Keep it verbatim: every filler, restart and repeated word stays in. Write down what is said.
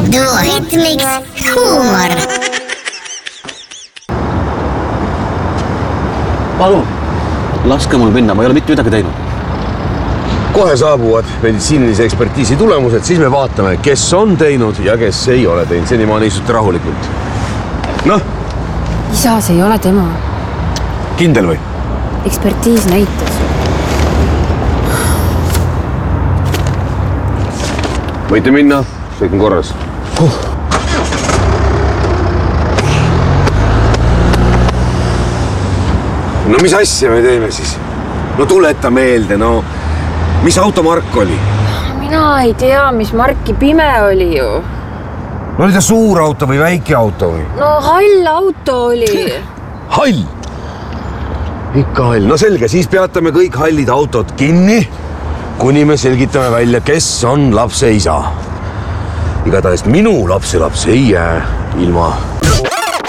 duo Hitmix huumor. Palun, laske mul minna, ma ei ole mitte midagi teinud. Kohe saabuvad meditsiinilise ekspertiisi tulemused, siis me vaatame, kes on teinud ja kes ei ole teinud. Senimaani istute rahulikult. Noh? Isa, see ei ole tema. Kindel või? Ekspertiis näitas. Võite minna, kõik on korras. Huh. No mis asja me teeme siis? No tuleta meelde, no mis automark oli? Mina ei tea, mis marki, pime oli ju. No oli ta suur auto või väike auto või? No hall auto oli. Hall? Ikka hall. No selge, siis peatame kõik hallid autod kinni, kuni me selgitame välja, kes on lapse isa. Igatahes minu lapselaps ei jää ilma.